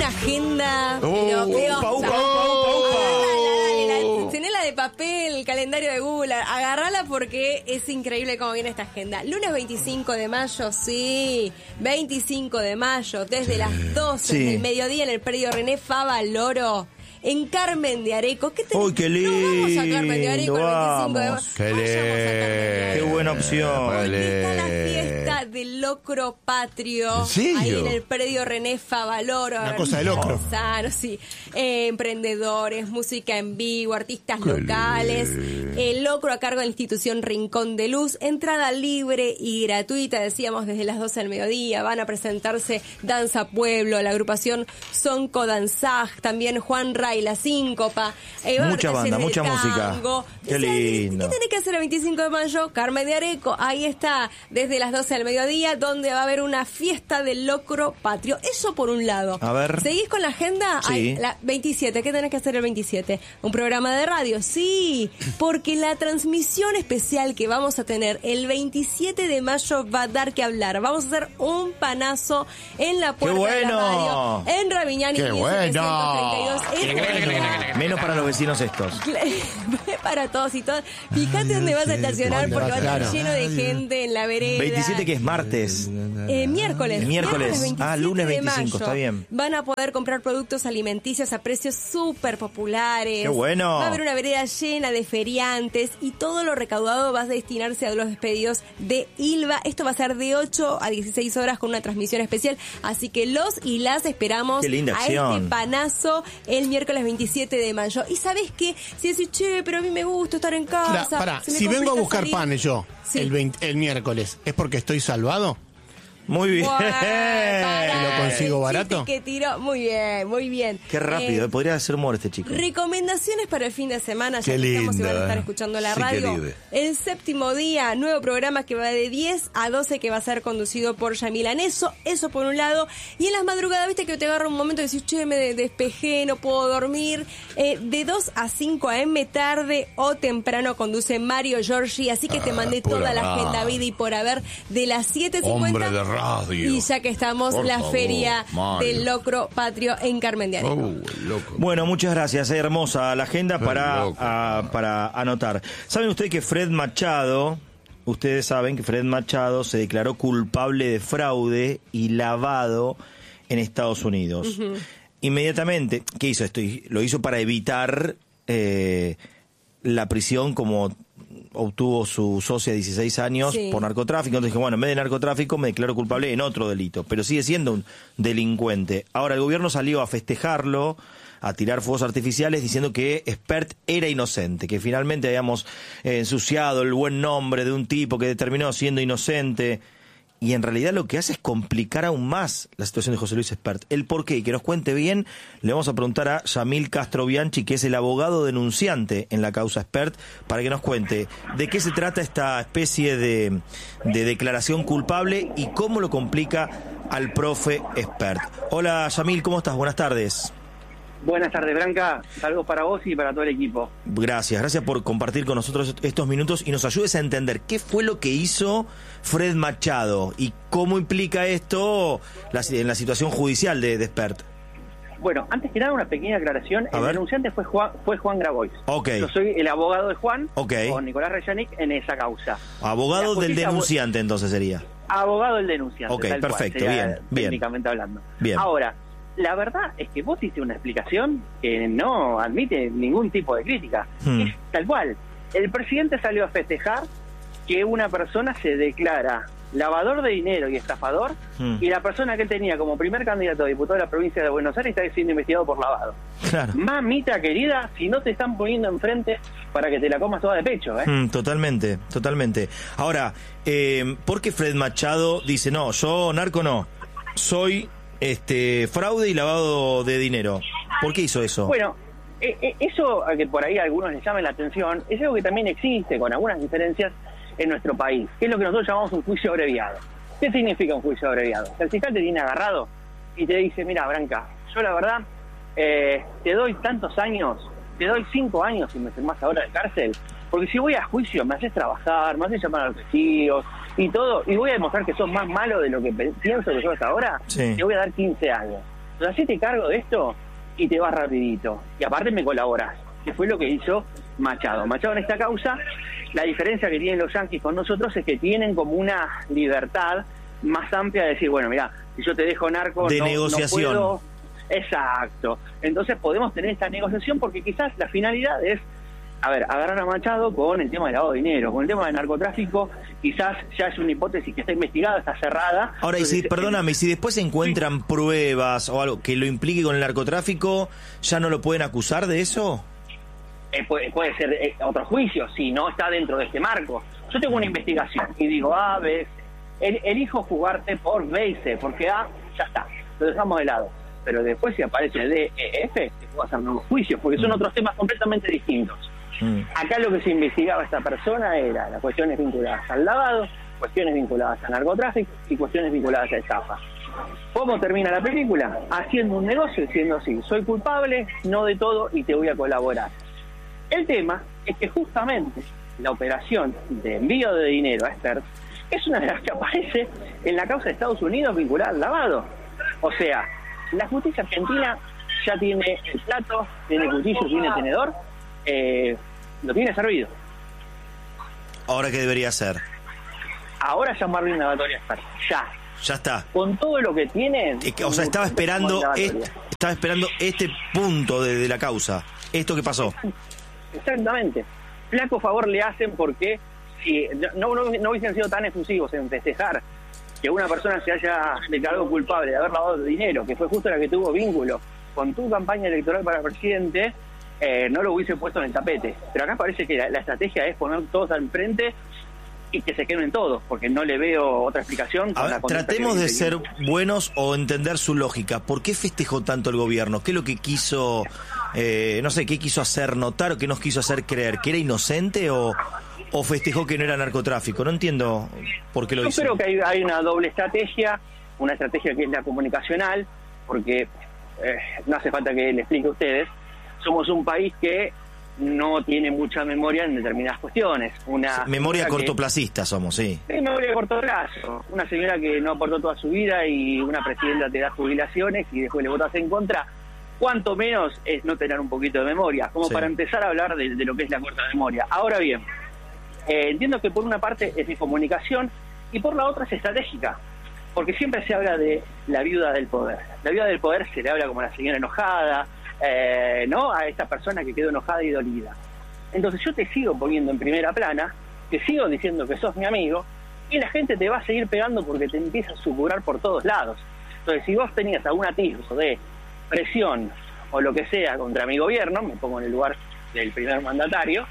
una agenda. Tenés la de papel, el calendario de Google, agarrala porque es increíble cómo viene esta agenda. Lunes 25 de mayo, sí, 25 de mayo, desde las 12 del mediodía en el predio René Favaloro, en Carmen de Areco. ¿Qué tenés? ¡Uy, qué lindo! No vamos a Carmen de Areco el 25 de mayo. ¡Qué lindo! ¡Qué buena opción! Está la fiesta del locro patrio. ¿En serio? Ahí en el predio René Favaloro. Una cosa de locro. Sano, sí. Emprendedores, música en vivo, artistas locales. El locro a cargo de la institución Rincón de Luz. Entrada libre y gratuita, decíamos, desde las 12 del mediodía. Van a presentarse Danza Pueblo, la agrupación Sonco Danzaj, también Juan Ray, La Síncopa. Mucha banda, mucha música. Qué lindo. ¿Qué tenés que hacer el 25 de mayo? Carmen de Areco, ahí está, desde las 12 del mediodía, donde va a haber una fiesta del locro patrio. Eso por un lado. A ver. ¿Seguís con la agenda? Sí. Ay, la 27, ¿qué tenés que hacer el 27? Un programa de radio, sí, porque la transmisión especial que vamos a tener el 27 de mayo va a dar que hablar. Vamos a hacer un panazo en la puerta de la radio, en Raviñani 1732. Menos para los vecinos estos. Para todos y todas. Fíjate dónde vas a estacionar porque va a estar lleno de gente en la vereda. 27 que es martes. Miércoles. Miércoles. 27 Lunes de 25, mayo. está bien. Van a poder comprar productos alimenticios a precios súper populares. ¡Qué bueno! Va a haber una vereda llena de feriantes y todo lo recaudado va a destinarse a los despedidos de ILVA. Esto va a ser de 8 a 16 horas con una transmisión especial. Así que los y las esperamos ¡Qué linda a acción! este panazo el miércoles 27 de mayo. Y ¿sabés qué? Si decís, che, pero a mí me gusta estar en casa. Pará, se me si vengo a complica buscar salir. panes yo Sí. el miércoles, ¿es porque estoy salvado? Muy bien. Pará, ¿Lo consigo el barato? chiste que tiró. Muy bien, muy bien. Qué rápido, podría hacer humor este chico. Recomendaciones para el fin de semana, ya Qué que estamos y van a lindo, estar ¿eh? escuchando la Sí, qué radio. lindo. El séptimo día, nuevo programa que va de 10 a 12, que va a ser conducido por Yamila Neso. Eso por un lado. Y en las madrugadas, viste que te agarra un momento y decís, che, me despejé, no puedo dormir. De 2 a 5 a.m. tarde o temprano conduce Mario Giorgi. Así que te mandé pura toda la radio. agenda vida y por haber de las 7:50. Hombre de radio. Y ya que estamos, Por la favor, feria Mario. del locro patrio en Carmen de Areco. Loco. Bueno, muchas gracias. Hermosa la agenda para anotar. ¿Saben ustedes que Fred Machado, ustedes saben que Fred Machado se declaró culpable de fraude y lavado en Estados Unidos? Inmediatamente, ¿qué hizo esto? Lo hizo para evitar la prisión, como obtuvo su socia de 16 años por narcotráfico. Entonces dije, bueno, en vez de narcotráfico me declaro culpable en otro delito, pero sigue siendo un delincuente. Ahora el gobierno salió a festejarlo, a tirar fuegos artificiales diciendo que Spert era inocente, que finalmente habíamos ensuciado el buen nombre de un tipo que terminó siendo inocente. Y en realidad lo que hace es complicar aún más la situación de José Luis Spert. El por qué, y que nos cuente bien, le vamos a preguntar a Yamil Castro Bianchi, que es el abogado denunciante en la causa Spert, para que nos cuente de qué se trata esta especie de declaración culpable y cómo lo complica al profe Spert. Hola Yamil, ¿cómo estás? Buenas tardes. Buenas tardes, Branca. Saludos para vos y para todo el equipo. Gracias por compartir con nosotros estos minutos y nos ayudes a entender qué fue lo que hizo Fred Machado y cómo implica esto en la situación judicial de Spert. Bueno, antes que nada una pequeña aclaración. El denunciante fue Juan Grabois. Okay. Yo soy el abogado de Juan, okay, con Nicolás Reyanic en esa causa. Abogado del denunciante entonces sería. Abogado del denunciante. Ok, tal perfecto, cual, sería bien. Técnicamente hablando. Bien. Ahora, la verdad es que vos hiciste una explicación que no admite ningún tipo de crítica. Es tal cual. El presidente salió a festejar que una persona se declara lavador de dinero y estafador, y la persona que él tenía como primer candidato a diputado de la provincia de Buenos Aires está siendo investigado por lavado. Claro. Mamita querida, si no te están poniendo enfrente para que te la comas toda de pecho, ¿eh? Totalmente. Ahora, ¿por qué Fred Machado dice, no, yo narco no, soy fraude y lavado de dinero? ¿Por qué hizo eso? Bueno, eso a que por ahí a algunos les llame la atención es algo que también existe, con algunas diferencias, en nuestro país, que es lo que nosotros llamamos un juicio abreviado. ¿Qué significa un juicio abreviado? El fiscal te tiene agarrado y te dice, mira, Branca, yo la verdad te doy tantos años, te doy 5 años y me firmás ahora de cárcel, porque si voy a juicio me haces trabajar, me haces llamar a los testigos y todo, y voy a demostrar que sos más malo de lo que pienso que sos hasta ahora, te voy a dar 15 años. Entonces, hacete cargo de esto y te vas rapidito. Y aparte me colaborás, que fue lo que hizo Machado. Machado en esta causa, la diferencia que tienen los yanquis con nosotros es que tienen como una libertad más amplia de decir, bueno, mirá, si yo te dejo narco... De negociación. No puedo... Exacto. Entonces podemos tener esta negociación porque quizás la finalidad es, agarrar a Machado con el tema del lavado de dinero, con el tema del narcotráfico, quizás ya es una hipótesis que está investigada, está cerrada. Ahora, perdóname, si después se encuentran pruebas o algo que lo implique con el narcotráfico, ¿ya no lo pueden acusar de eso? Puede ser otro juicio, si no está dentro de este marco. Yo tengo una investigación y digo A, B, C. Elijo jugarte por B y C, porque A, ya está, lo dejamos de lado. Pero después si aparece D, E, F, te puedo hacer nuevos juicios, porque son otros temas completamente distintos. Acá lo que se investigaba esta persona era las cuestiones vinculadas al lavado, cuestiones vinculadas al narcotráfico y cuestiones vinculadas a estafa. ¿Cómo termina la película? Haciendo un negocio diciendo sí, soy culpable, no de todo y te voy a colaborar. El tema es que justamente la operación de envío de dinero a Expert es una de las que aparece en la causa de Estados Unidos vinculada al lavado. O sea, la justicia argentina ya tiene el plato, tiene cuchillo, tiene tenedor, lo tiene servido. ¿Ahora qué debería hacer? Ahora llamarle una indagatoria Expert, ya está. Con todo lo que tiene... O sea, estaba esperando este punto de la causa, esto que pasó. Exactamente. Flaco favor le hacen porque si no hubiesen sido tan efusivos en festejar que una persona se haya declarado culpable de haber lavado dinero, que fue justo la que tuvo vínculo con tu campaña electoral para presidente, no lo hubiese puesto en el tapete. Pero acá parece que la estrategia es poner todos al frente y que se quemen todos, porque no le veo otra explicación. Tratemos de ser buenos o entender su lógica. ¿Por qué festejó tanto el gobierno? ¿Qué es lo que quiso, no sé, qué quiso hacer notar o qué nos quiso hacer creer? ¿Que era inocente o festejó que no era narcotráfico? No entiendo por qué lo hizo. Yo creo que hay una doble estrategia, una estrategia que es la comunicacional, porque no hace falta que le explique a ustedes, somos un país que no tiene mucha memoria en determinadas cuestiones. Memoria cortoplacista somos, sí. Memoria de corto plazo. Una señora que no aportó toda su vida y una presidenta te da jubilaciones y después le votas en contra. Cuanto menos es no tener un poquito de memoria, como para empezar a hablar de lo que es la corta memoria. Ahora bien, entiendo que por una parte es de comunicación y por la otra es estratégica, porque siempre se habla de la viuda del poder. La viuda del poder se le habla como la señora enojada, ¿no? A esta persona que quedó enojada y dolida. Entonces yo te sigo poniendo en primera plana, te sigo diciendo que sos mi amigo y la gente te va a seguir pegando porque te empieza a supurar por todos lados. Entonces si vos tenías algún atisbo de presión o lo que sea contra mi gobierno, me pongo en el lugar del primer mandatario,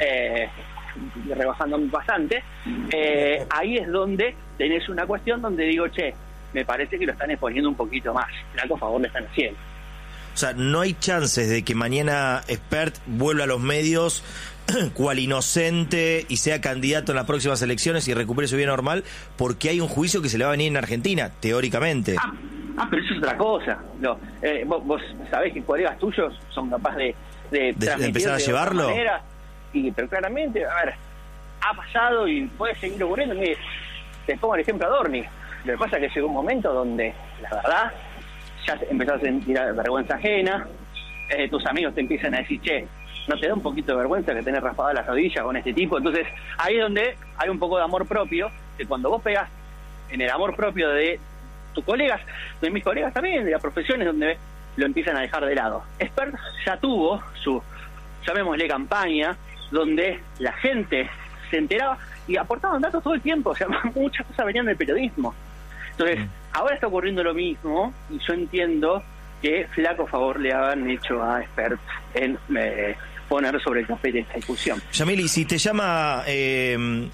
rebajándome bastante, ahí es donde tenés una cuestión donde digo, che, me parece que lo están exponiendo un poquito más, flaco favor le están haciendo. O sea, no hay chances de que mañana Expert vuelva a los medios cual inocente y sea candidato en las próximas elecciones y recupere su vida normal, porque hay un juicio que se le va a venir en Argentina, teóricamente. Pero eso es otra cosa. No, vos sabés que colegas tuyos son capaces de empezar a llevarlo. Pero claramente, a ver, ha pasado y puede seguir ocurriendo. Mire, te pongo el ejemplo a Dorni. Lo que pasa es que llegó un momento donde, la verdad, ya empezás a sentir vergüenza ajena, tus amigos te empiezan a decir, che, ¿no te da un poquito de vergüenza que tenés raspada las rodillas con este tipo? Entonces, ahí es donde hay un poco de amor propio, que cuando vos pegas en el amor propio de tus colegas, de mis colegas también, de las profesiones, donde lo empiezan a dejar de lado. Expert ya tuvo su, llamémosle, campaña, donde la gente se enteraba y aportaban datos todo el tiempo, o sea, muchas cosas venían del periodismo. Entonces, ahora está ocurriendo lo mismo y yo entiendo que flaco favor le hagan hecho a Expert en poner sobre el tapete esta discusión. Yamili, si te llama el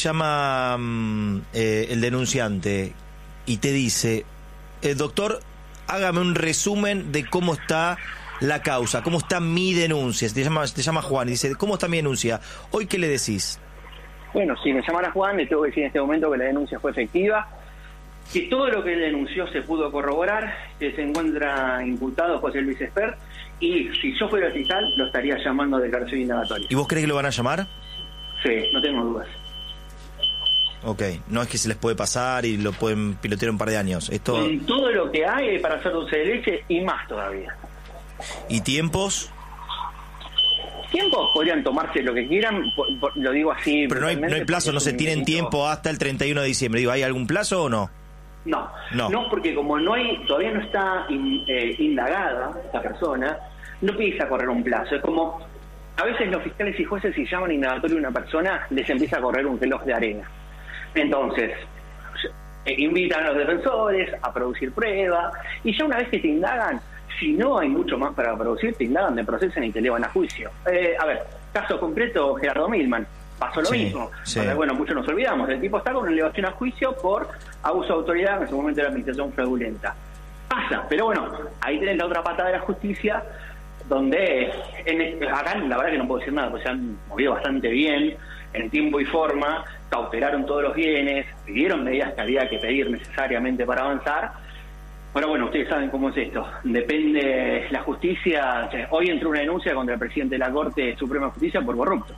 denunciante y te dice, doctor, hágame un resumen de cómo está la causa, cómo está mi denuncia. Te llama Juan y dice, ¿cómo está mi denuncia? ¿Hoy qué le decís? Bueno, si me llamara Juan, le tengo que decir en este momento que la denuncia fue efectiva, que todo lo que él denunció se pudo corroborar, que se encuentra imputado José Luis Expert, y si yo fuera fiscal, lo estaría llamando a declaración indagatoria. ¿Y vos crees que lo van a llamar? Sí, no tengo dudas. Ok, no es que se les puede pasar y lo pueden pilotear un par de años. Esto... Con todo lo que hay para hacer dulce de leche y más todavía. ¿Y tiempos? Tiempos podrían tomarse lo que quieran, lo digo así. Pero no hay plazo, no se tienen tiempo hasta el 31 de diciembre. Digo, ¿hay algún plazo o no? No, porque como todavía no está indagada esta persona, no empieza a correr un plazo. Es como, a veces los fiscales y jueces, si llaman indagatorio a una persona, les empieza a correr un reloj de arena. Entonces, invitan a los defensores a producir pruebas, y ya una vez que te indagan, si no hay mucho más para producir, te indagan, te procesan y te llevan a juicio. A ver, caso concreto, Gerardo Milman. Pasó lo mismo. Sí. Bueno, muchos nos olvidamos. El tipo está con una elevación a juicio por abuso de autoridad, en ese momento de la administración fraudulenta. Pasa, pero bueno, ahí tenés la otra pata de la justicia, donde acá la verdad que no puedo decir nada, porque se han movido bastante bien, en tiempo y forma, cautelaron todos los bienes, pidieron medidas que había que pedir necesariamente para avanzar. Pero bueno, ustedes saben cómo es esto. Depende la justicia. Hoy entró una denuncia contra el presidente de la Corte Suprema de Justicia por corrupto.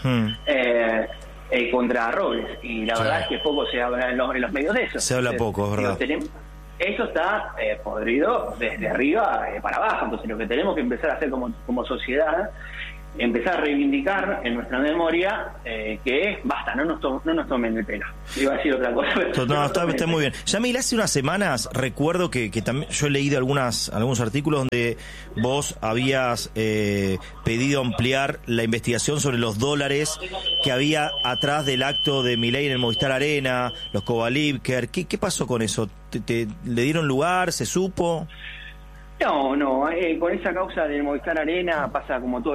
Contra Robles, y la verdad es que poco se habla en los medios de eso. Se habla poco, es verdad. Eso está podrido desde arriba para abajo. Entonces lo que tenemos que empezar a hacer como sociedad, empezar a reivindicar en nuestra memoria que basta, no nos tomen el pelo. Iba a decir otra cosa. No, está muy bien. Yamil, hace unas semanas recuerdo que también yo he leído algunos artículos donde vos habías pedido ampliar la investigación sobre los dólares que había atrás del acto de Milei en el Movistar Arena, los Kovalivker. ¿Qué pasó con eso? ¿Le dieron lugar? ¿Se supo? No, con esa causa del Movistar Arena pasa como todo